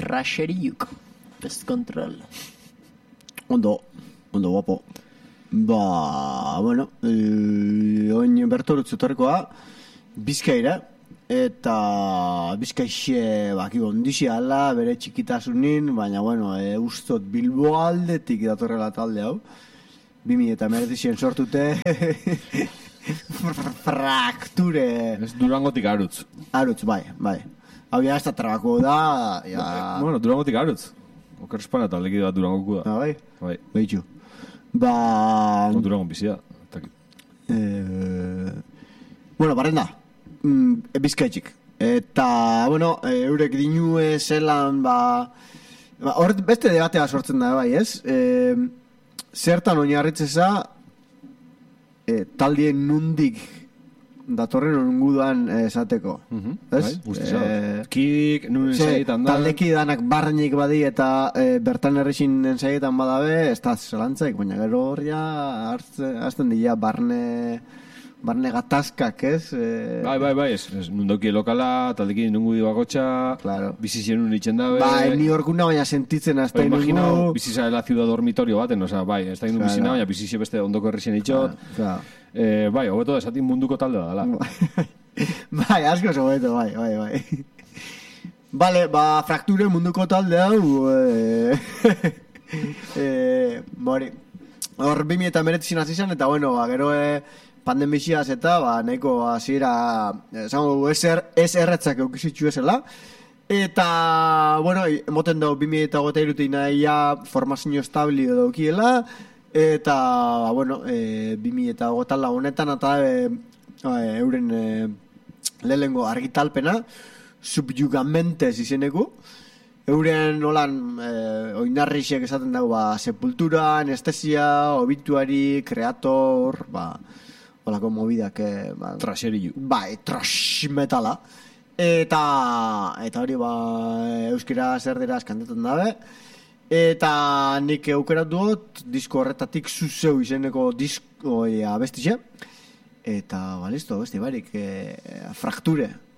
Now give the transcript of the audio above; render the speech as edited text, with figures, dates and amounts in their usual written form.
Traseriuk. Pest control. Ondo guapo. Bueno, oin bertorutz etorrekoa Bizkaira, eta Bizkaixe baki ondixi ala bere txikitasunin, baina bueno, ustot Bilbo aldetik datorrela talde hau. 2019 sortute frakture. Ez Durangotik Arutz. Arutz, bai. Hau ja ez da trabako da, ja... Bueno, Durangotik Arutz. Okerspana taldeki bat Durangoku da. Bai. Behitu. Durangon bizia. Bueno, barren da. Bizkaitxik. Eta, bueno, eurek dinue zelan, hor beste debatea sortzen da, bai, ez? Zertan oinarritzeza taldien nundik datorren onguduan esateko. Ez? Bai, guztiza. Kik, nunen zaietan da. Taldeki danak barrenik badi eta bertan errexin zaietan badabe, ez da zelantzaik, baina gero horria hartzen dira barne gatazkak, ez? Bai, ez nundoki lokala, taldeki nungu bakotxa, claro. Bizizien nun itxen dabe. Bai, ni orkuna baina sentitzen azta nungu. Imaginau, biziza la ciudad dormitorio baten, oza, bai, ez da inun bizina, baina bizizie beste ondoko herrixen itxot. Bai, hobeto esatin munduko talde da, dala. Bai, asko hobeto, bai. Vale, frakture munduko talde hau, hor 2019 hasi zen, eta bueno, gero pandemiziaz eta nahiko hasiera esango ez erretzak eukizitxu esela, eta bueno, emoten dago 2023 nahia formazio estabili edo daukiela, eta bueno, 2024 honetan eta euren lehengo argitalpena subyugamentes izeneku, euren nolan oinarrixek esaten dago sepultura, anestesia, obituari, kreator, olako mobidak traseriu. Bai, trash metala. Eta hori euskera zerderaz kantetan dabe. Eta nik aukeratu dut disko horretatik zuzeu izeneko disko abestixe. Eta listo, besti barik frakture.